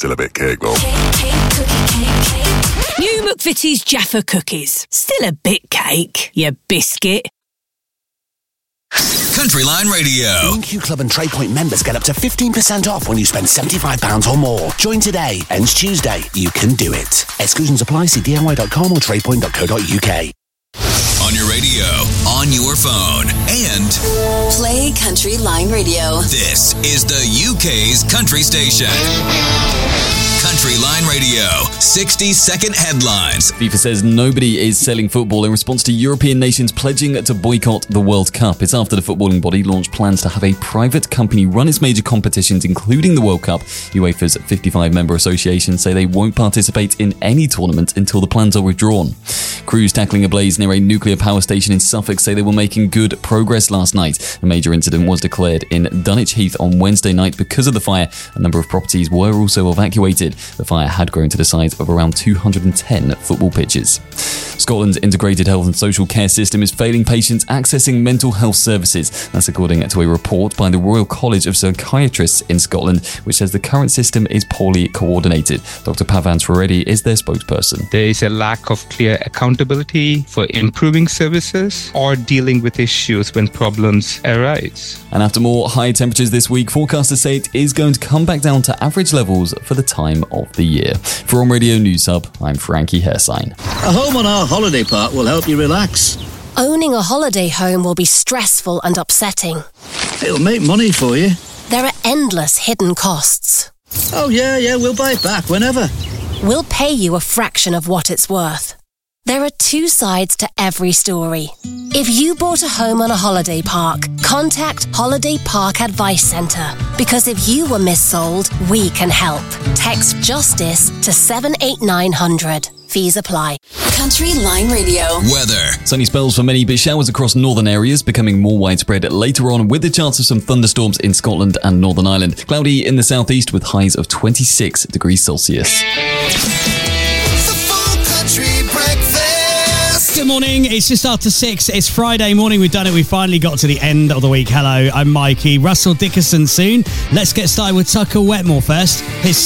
still a bit cake though. New McVitie's Jaffa cookies. Still a bit cake, you biscuit. Countryline Radio. B&Q Club and TradePoint members get up to 15% off when you spend £75 or more. Join today. Ends Tuesday. You can do it. Exclusions apply. See DIY.com or tradepoint.co.uk. On your radio, on your phone, and Play Countryline Radio. This is the UK's country station. Countryline Radio, 60-second headlines. FIFA says nobody is selling football in response to European nations pledging to boycott the World Cup. It's after the footballing body launched plans to have a private company run its major competitions, including the World Cup. UEFA's 55-member associations say they won't participate in any tournament until the plans are withdrawn. Crews tackling a blaze near a nuclear power station in Suffolk say they were making good progress last night. A major incident was declared in Dunwich Heath on Wednesday night because of the fire. A number of properties were also evacuated. The fire had grown to the size of around 210 football pitches. Scotland's integrated health and social care system is failing patients accessing mental health services. That's according to a report by the Royal College of Psychiatrists in Scotland, which says the current system is poorly coordinated. Dr. Pavan Swareddy is their spokesperson. There is a lack of clear accountability for improving services or dealing with issues when problems arise. And after more high temperatures this week, forecasters say it is going to come back down to average levels for the time of the year. For On Radio News Hub, I'm Frankie Hairsign. A home on our holiday park will help you relax. Owning a holiday home will be stressful and upsetting. It'll make money for you. There are endless hidden costs. Oh yeah, we'll buy it back whenever. We'll pay you a fraction of what it's worth. There are two sides to every story. If you bought a home on a holiday park, contact Holiday Park Advice Centre. Because if you were missold, we can help. Text JUSTICE to 78900. Fees apply. Countryline Radio. Weather. Sunny spells for many, but showers across northern areas becoming more widespread later on, with the chance of some thunderstorms in Scotland and Northern Ireland. Cloudy in the southeast with highs of 26 degrees Celsius. Good morning, it's just after 6. It's Friday morning, we've done it, we finally got to the end of the week. Hello, I'm Mikey. Russell Dickerson soon. Let's get started with Tucker Wetmore first. His